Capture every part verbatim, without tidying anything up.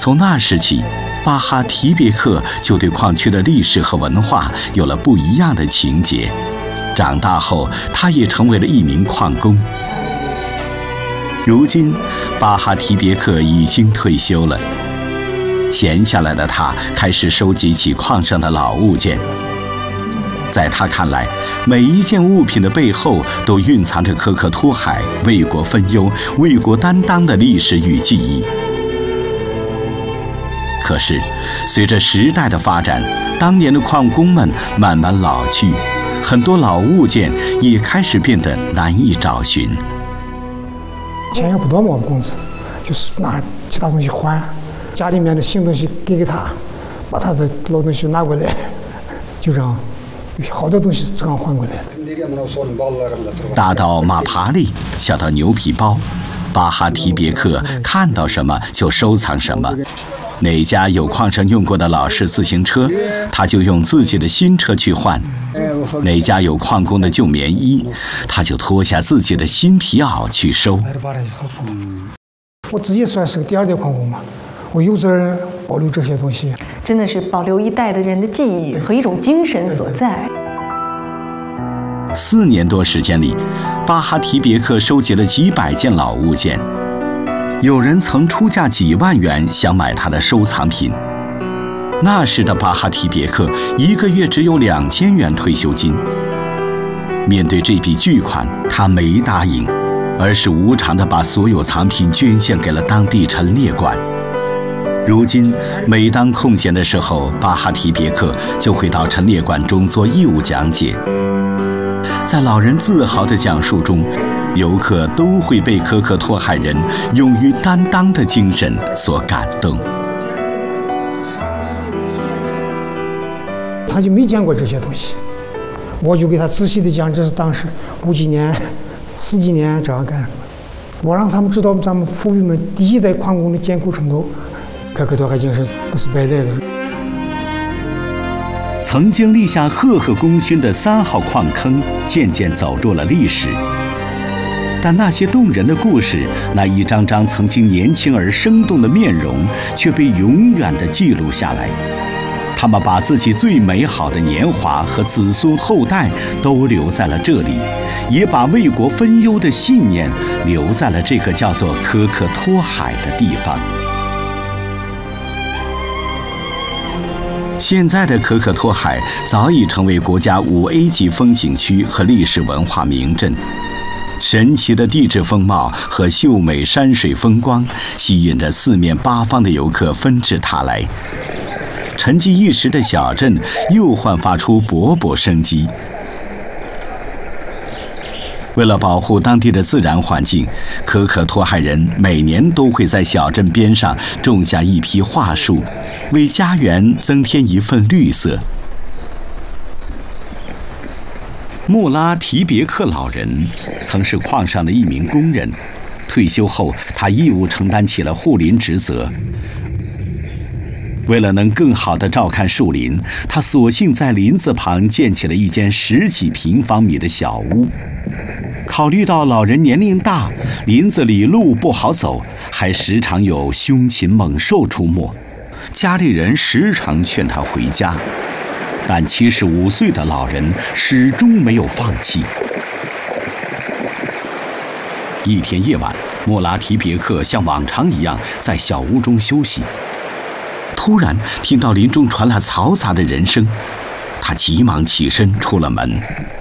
从那时起，巴哈提别克就对矿区的历史和文化有了不一样的情结。长大后，他也成为了一名矿工。如今，巴哈提别克已经退休了，闲下来的他开始收集起矿上的老物件。在他看来，每一件物品的背后都蕴藏着可可托海为国分忧、为国担当的历史与记忆。可是，随着时代的发展，当年的矿工们慢慢老去，很多老物件也开始变得难以找寻。 钱也不多嘛，我们工资就是拿其他东西还，家里面的新东西给给他，把他的老东西拿过来，就这样。好多东西这样换过来的。 大到马爬犁，小到牛皮包，巴哈提别克看到什么就收藏什么。哪家有矿上用过的老式自行车，他就用自己的新车去换；哪家有矿工的旧棉衣，他就脱下自己的新皮袄去收。 我自己算是个第二代矿工嘛，我有责任保留这些东西。 真的是保留一代的人的记忆和一种精神所在。 四年多时间里，巴哈提别克收集了几百件老物件，有人曾出价几万元想买他的收藏品。那时的巴哈提别克一个月只有两千元退休金。面对这笔巨款，他没答应，而是无偿地把所有藏品捐献给了当地陈列馆。如今，每当空闲的时候，巴哈提别克就会到陈列馆中做义务讲解。在老人自豪的讲述中，游客都会被可可托海人勇于担当的精神所感动。 他就没见过这些东西，我就给他仔细的讲，这是当时五几年、十几年这样干什么。我让他们知道咱们父辈们第一代矿工的艰苦程度。可可托海精神不是白来的。 曾经立下赫赫功勋的三号矿坑，渐渐走入了历史。但那些动人的故事，那一张张曾经年轻而生动的面容，却被永远地记录下来。他们把自己最美好的年华和子孙后代都留在了这里，也把为国分忧的信念留在了这个叫做可可托海的地方。现在的可可托海早已成为国家五 A 级风景区和历史文化名镇，神奇的地质风貌和秀美山水风光吸引着四面八方的游客纷至沓来。沉寂一时的小镇又焕发出勃勃生机。为了保护当地的自然环境，可可托海人每年都会在小镇边上种下一批桦树，为家园增添一份绿色。穆拉提别克老人曾是矿上的一名工人，退休后他义务承担起了护林职责。为了能更好地照看树林，他索性在林子旁建起了一间十几平方米的小屋。考虑到老人年龄大，林子里路不好走，还时常有凶禽猛兽出没，家里人时常劝他回家，但七十五岁的老人始终没有放弃。一天夜晚，莫拉提别克像往常一样在小屋中休息，突然听到林中传来嘈杂的人声，他急忙起身出了门。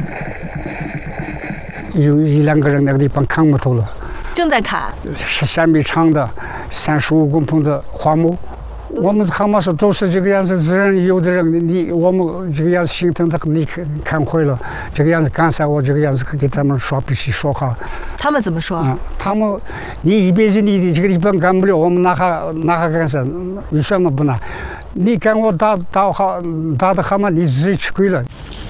有一两个人那个地方砍木头了， 正在砍， 是三米长的三十五公分的桦木。我们蛤蟆是都是这个样子，自然有的人你我们这个样子心疼的，你看坏了，这个样子刚才我这个样子给他们说必须说好。 他们怎么说？ 嗯，他们你一辈子你这个地方干不了，我们拿下拿下干啥？为什么不拿？你干我打打好打的蛤蟆，你自己吃亏了。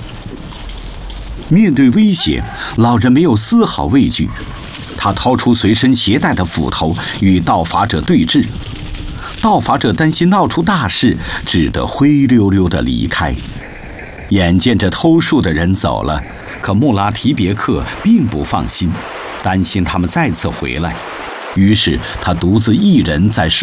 面对威胁，老人没有丝毫畏惧，他掏出随身携带的斧头与盗伐者对峙。盗伐者担心闹出大事，只得灰溜溜地离开。眼见着偷树的人走了，可穆拉提别克并不放心，担心他们再次回来，于是他独自一人在树